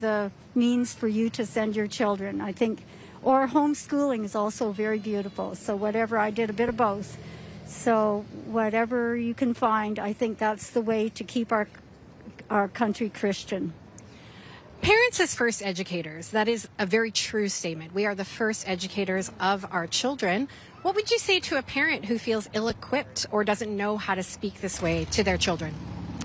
the means for you to send your children. I think, or homeschooling is also very beautiful. So whatever, I did a bit of both. So whatever you can find, I think that's the way to keep our country Christian. Parents as first educators, that is a very true statement. We are the first educators of our children. What would you say to a parent who feels ill-equipped or doesn't know how to speak this way to their children?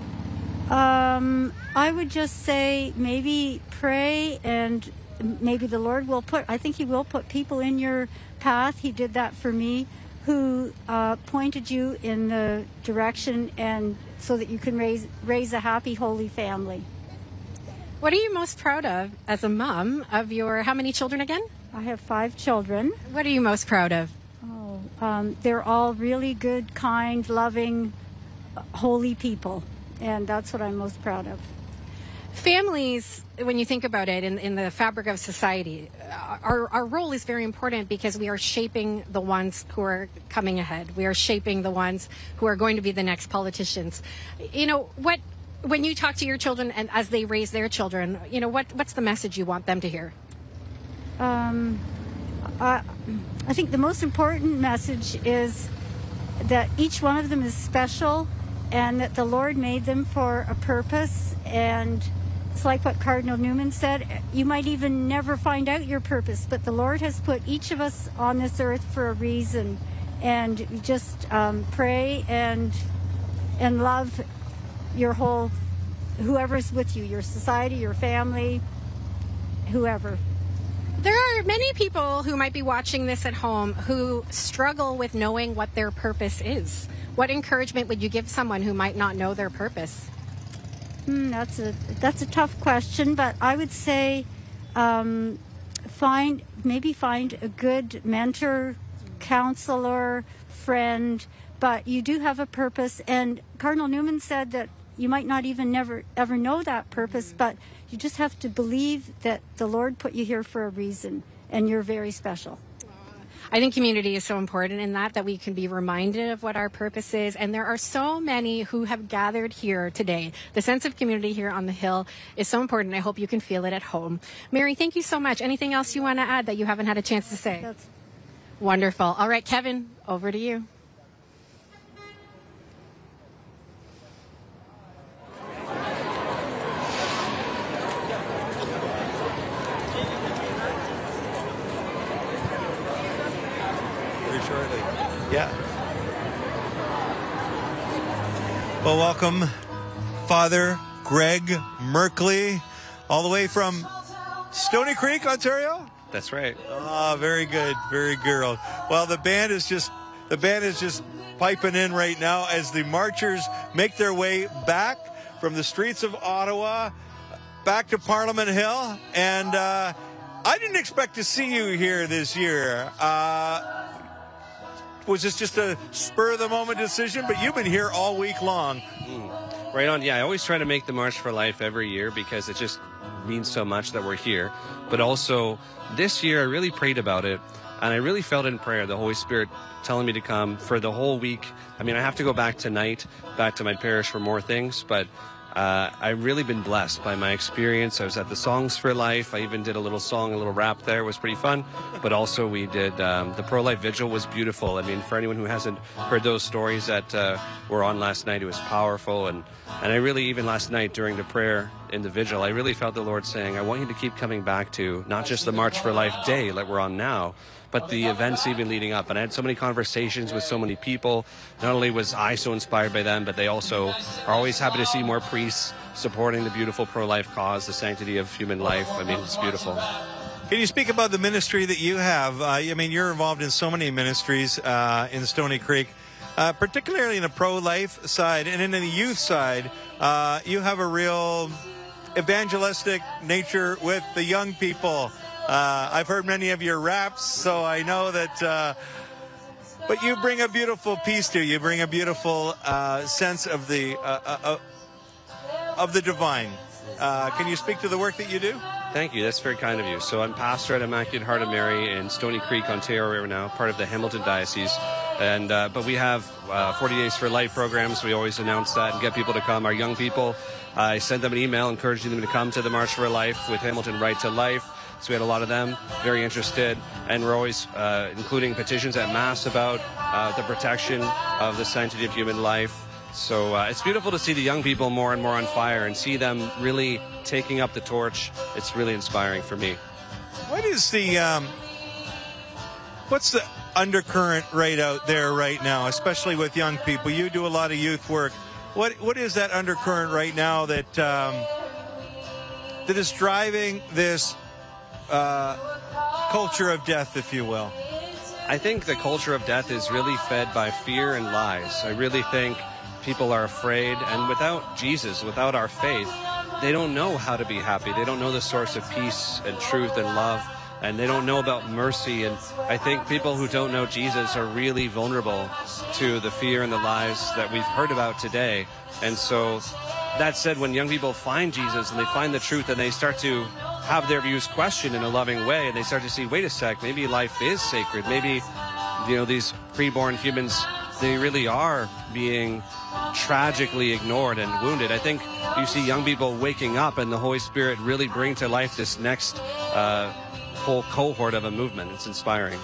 I would just say maybe pray, and maybe the Lord will I think He will put people in your path. He did that for me, who pointed you in the direction, and so that you can raise a happy, holy family. What are you most proud of as a mom of your, how many children again? I have 5 children. What are you most proud of? They're all really good, kind, loving, holy people. And that's what I'm most proud of. Families, when you think about it, in the fabric of society, our role is very important because we are shaping the ones who are coming ahead. We are shaping the ones who are going to be the next politicians. You know, when you talk to your children and as they raise their children, you know, what's the message you want them to hear? I think the most important message is that each one of them is special, and that the Lord made them for a purpose. And it's like what Cardinal Newman said, you might even never find out your purpose, but the Lord has put each of us on this earth for a reason. And just pray and love your whole, whoever's with you, your society, your family, whoever. There are many people who might be watching this at home who struggle with knowing what their purpose is. What encouragement would you give someone who might not know their purpose? That's a tough question, but I would say find a good mentor, counselor, friend, but you do have a purpose. And Cardinal Newman said that you might not even ever know that purpose, but you just have to believe that the Lord put you here for a reason, and you're very special. I think community is so important in that we can be reminded of what our purpose is. And there are so many who have gathered here today. The sense of community here on the Hill is so important. I hope you can feel it at home. Mary, thank you so much. Anything else you want to add that you haven't had a chance to say? That's wonderful. All right, Kevin, over to you. Shortly. Yeah. Well, welcome, Father Greg Merkley, all the way from Stoney Creek, Ontario. That's right. Ah, very good, very good. Well, the band is just piping in right now as the marchers make their way back from the streets of Ottawa, back to Parliament Hill, and I didn't expect to see you here this year. Was this just a spur-of-the-moment decision? But you've been here all week long. Right on. Yeah, I always try to make the March for Life every year because it just means so much that we're here. But also, this year I really prayed about it, and I really felt in prayer the Holy Spirit telling me to come for the whole week. I mean, I have to go back tonight, back to my parish for more things, but I've really been blessed by my experience. I was at the Songs for Life. I even did a little song, a little rap there. It was pretty fun. But also we did the Pro-Life Vigil was beautiful. I mean, for anyone who hasn't heard those stories that were on last night, it was powerful. And I really, even last night during the prayer in the Vigil, I really felt the Lord saying, I want you to keep coming back to not just the March for Life day like we're on now, but the events even leading up. And I had so many conversations with so many people. Not only was I so inspired by them, but they also are always happy to see more priests supporting the beautiful pro-life cause, the sanctity of human life. I mean, it's beautiful. Can you speak about the ministry that you have? I mean, you're involved in so many ministries in Stoney Creek, particularly in the pro-life side and in the youth side. You have a real evangelistic nature with the young people. I've heard many of your raps, so I know that, but you bring a beautiful piece to you. You bring a beautiful sense of the divine. Can you speak to the work that you do? Thank you. That's very kind of you. So I'm pastor at Immaculate Heart of Mary in Stoney Creek, Ontario now, part of the Hamilton Diocese. And but we have 40 Days for Life programs. We always announce that and get people to come. Our young people I sent them an email encouraging them to come to the March for Life with Hamilton Right to Life. So we had a lot of them very interested, and we're always including petitions at Mass about the protection of the sanctity of human life. So it's beautiful to see the young people more and more on fire and see them really taking up the torch. It's really inspiring for me. What is the what's the undercurrent right out there right now, especially with young people? You do a lot of youth work. What is that undercurrent right now that that is driving this culture of death, if you will? I think the culture of death is really fed by fear and lies. I really think people are afraid, and without Jesus, without our faith, they don't know how to be happy. They don't know the source of peace and truth and love, and they don't know about mercy. And I think people who don't know Jesus are really vulnerable to the fear and the lies that we've heard about today. And so, that said, when young people find Jesus and they find the truth and they start to have their views questioned in a loving way, and they start to see, wait a sec, maybe life is sacred. Maybe, these preborn humans, they really are being tragically ignored and wounded. I think you see young people waking up, and the Holy Spirit really bring to life this next whole cohort of a movement. It's inspiring.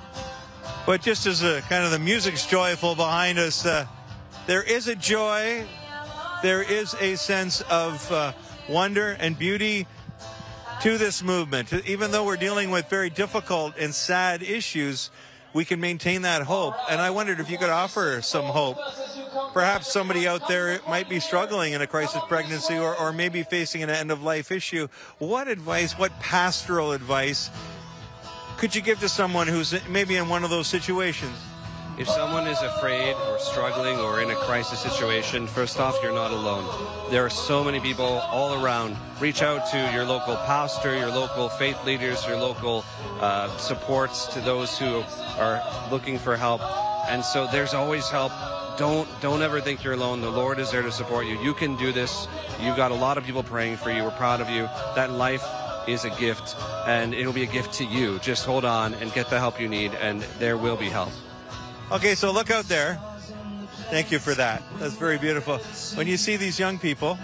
But just as kind of the music's joyful behind us, there is a joy, there is a sense of wonder and beauty to this movement. Even though we're dealing with very difficult and sad issues, we can maintain that hope. And I wondered if you could offer some hope. Perhaps somebody out there might be struggling in a crisis pregnancy or maybe facing an end-of-life issue. What advice, what pastoral advice could you give to someone who's maybe in one of those situations? If someone is afraid or struggling or in a crisis situation, first off, you're not alone. There are so many people all around. Reach out to your local pastor, your local faith leaders, your local supports to those who are looking for help. And so there's always help. Don't ever think you're alone. The Lord is there to support you. You can do this. You've got a lot of people praying for you. We're proud of you. That life is a gift, and it'll be a gift to you. Just hold on and get the help you need, and there will be help. Okay, so look out there. Thank you for that. That's very beautiful. When you see these young people,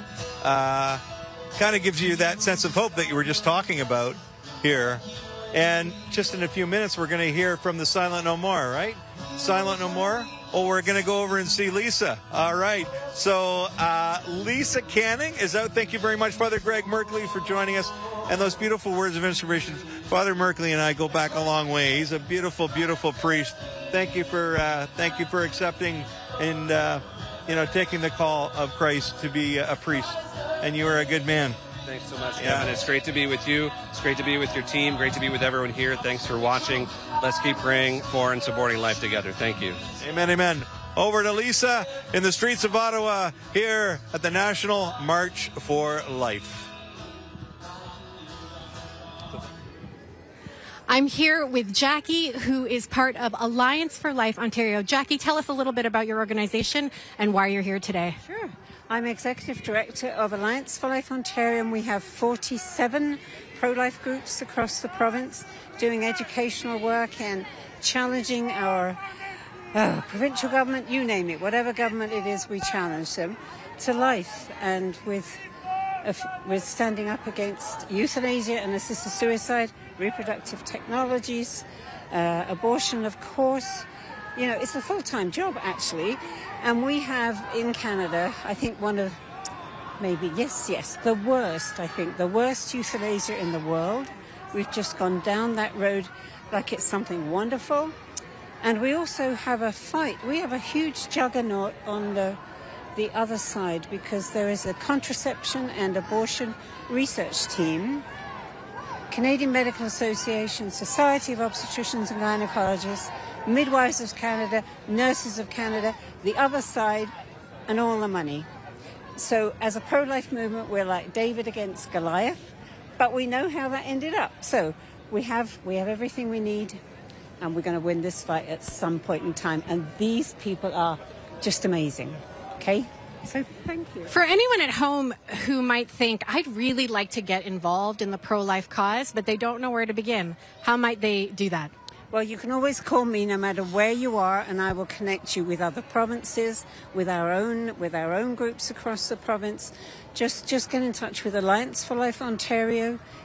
kind of gives you that sense of hope that you were just talking about here. And just in a few minutes, we're going to hear from the Silent No More, right? Silent No More? Oh, we're going to go over and see Lisa. All right. So Lisa Canning is out. Thank you very much, Father Greg Merkley, for joining us. And those beautiful words of inspiration. Father Merkley and I go back a long way. He's a beautiful, beautiful priest. Thank you for accepting and taking the call of Christ to be a priest. And you are a good man. Thanks so much, Kevin. It's great to be with you. It's great to be with your team. Great to be with everyone here. Thanks for watching. Let's keep praying for and supporting life together. Thank you. Amen, amen. Over to Lisa in the streets of Ottawa here at the National March for Life. I'm here with Jackie, who is part of Alliance for Life Ontario. Jackie, tell us a little bit about your organization and why you're here today. Sure. I'm Executive Director of Alliance for Life Ontario, and we have 47 pro-life groups across the province doing educational work and challenging our provincial government, you name it, whatever government it is, we challenge them to life. And with standing up against euthanasia and assisted suicide, reproductive technologies, abortion, of course. It's a full-time job, actually. And we have in Canada, I think the worst euthanasia in the world. We've just gone down that road like it's something wonderful. And we also have a fight. We have a huge juggernaut on the other side, because there is a contraception and abortion research team, Canadian Medical Association, Society of Obstetricians and Gynecologists, Midwives of Canada, Nurses of Canada, the other side, and all the money. So as a pro-life movement, we're like David against Goliath, but we know how that ended up. So we have everything we need, and we're going to win this fight at some point in time. And these people are just amazing. Okay? So thank you. For anyone at home who might think, I'd really like to get involved in the pro-life cause, but they don't know where to begin, how might they do that? Well, you can always call me no matter where you are, and I will connect you with other provinces, with our own groups across the province, just get in touch with Alliance for Life Ontario.